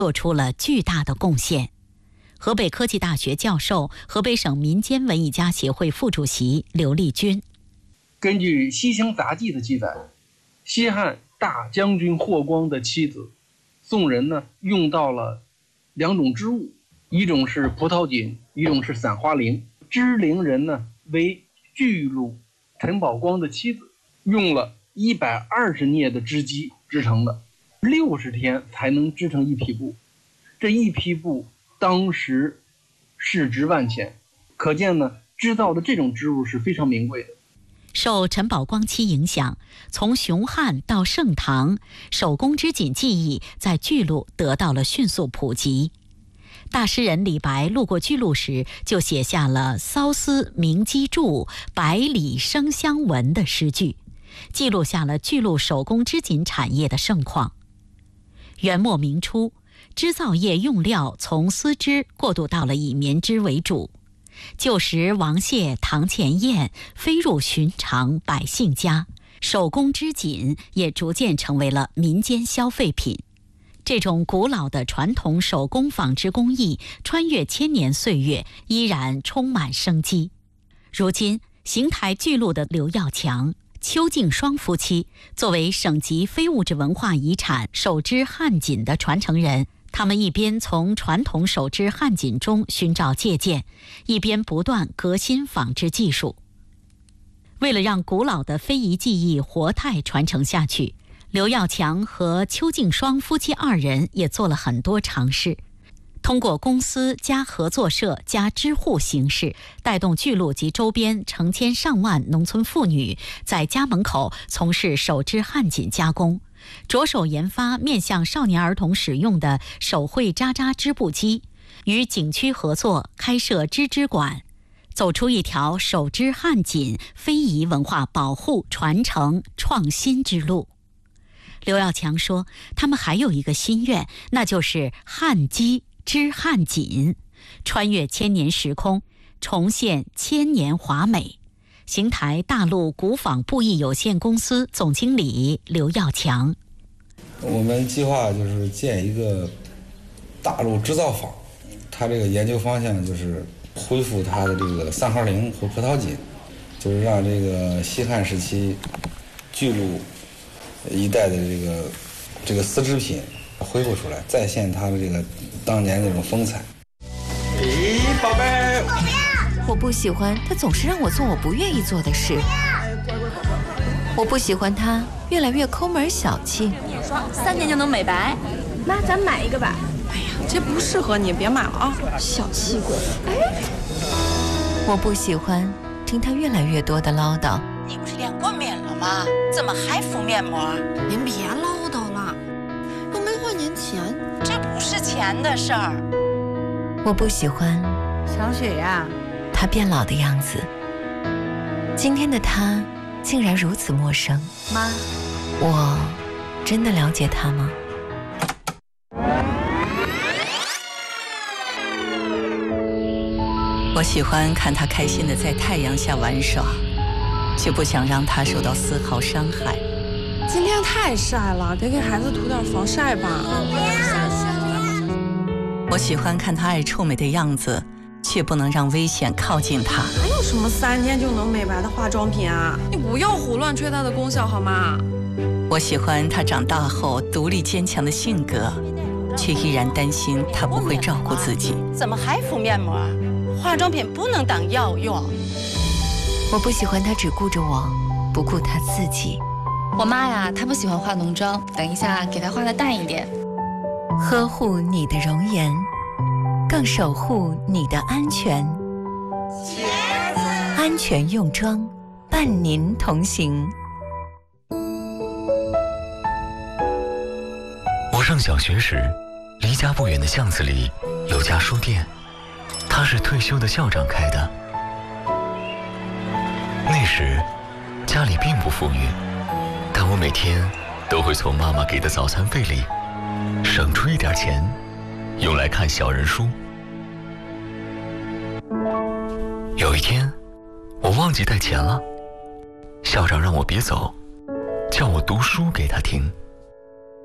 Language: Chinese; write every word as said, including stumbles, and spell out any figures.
做出了巨大的贡献。河北科技大学教授、河北省民间文艺家协会副主席刘立军： 根据《西厢杂记》的记载，西汉大将军霍光的妻子宋人呢，用到了两种织物，一种是葡萄锦，一种是散花绫。织绫人呢为巨鹿陈宝光的妻子，用了一百二十镊的织机织成的，六十天才能织成一匹布。这一匹布当时市值万钱，可见呢，织造的这种织物是非常名贵的。 受陈宝光期影响，从雄汉到盛唐，手工织锦技艺在巨鹿得到了迅速普及。大诗人李白路过巨鹿时，就写下了“骚丝鸣机杼，百里生香闻”的诗句，记录下了巨鹿手工织锦产业的盛况。元末明初，织造业用料从丝织过渡到了以棉织为主。旧时王谢、堂前燕飞入寻常百姓家，手工织锦也逐渐成为了民间消费品。这种古老的传统手工纺织工艺，穿越千年岁月，依然充满生机。如今，邢台巨鹿的刘耀强、邱敬双夫妻，作为省级非物质文化遗产手织汉锦的传承人，他们一边从传统手织汉锦中寻找借鉴，一边不断革新纺织技术。为了让古老的非遗技艺活态传承下去，刘耀强和邱敬双夫妻二人也做了很多尝试，通过公司加合作社加支户形式，带动巨鹿及周边成千上万农村妇女在家门口从事手织汉锦加工，着手研发面向少年儿童使用的手绘扎扎织布机，与景区合作开设织织馆，走出一条手织汉锦非遗文化保护、传承、创新之路。刘耀强说，他们还有一个心愿，那就是汉机织汉锦，穿越千年时空，重现千年华美。邢台大陆古纺布艺有限公司总经理刘耀强： 我们计划就是建一个大陆织造坊，它这个研究方向就是恢复它的这个散花绫和葡萄锦，就是让这个西汉时期巨鹿一代的这个这个丝织品恢复出来，再现它的这个当年那种风采。 咦，宝贝， 我不要！我不喜欢他总是让我做我不愿意做的事。我不喜欢他越来越抠门小气。 眼霜三天就能美白， 妈，咱买一个吧。 哎呀，这不适合你，别买了啊！ 小气鬼。哎， 我不喜欢听他越来越多的唠叨。 你不是练过面了吗？怎么还敷面膜？ 您别唠叨了，又没花您钱， 这不是钱的事儿。 我不喜欢小雪呀， 他变老的样子。今天的他竟然如此陌生。 妈， 我真的了解他吗？ 我喜欢看他开心的在太阳下玩耍，却不想让他受到丝毫伤害。 今天太晒了，得给孩子涂点防晒吧。 我喜欢看他爱臭美的样子，却不能让危险靠近他。 还有什么三天就能美白的化妆品啊？你不要胡乱吹它的功效好吗？ 我喜欢他长大后独立坚强的性格，却依然担心他不会照顾自己。 怎么还敷面膜？化妆品不能当药用。 我不喜欢他只顾着我，不顾他自己。 我妈呀，她不喜欢化浓妆，等一下给她化的淡一点。 呵护你的容颜，更守护你的安全。安全用妆，伴您同行。 我上小学时，离家不远的巷子里有家书店，它是退休的校长开的。那时家里并不富裕，但我每天都会从妈妈给的早餐费里省出一点钱，用来看小人书。有一天我忘记带钱了，校长让我别走，叫我读书给他听。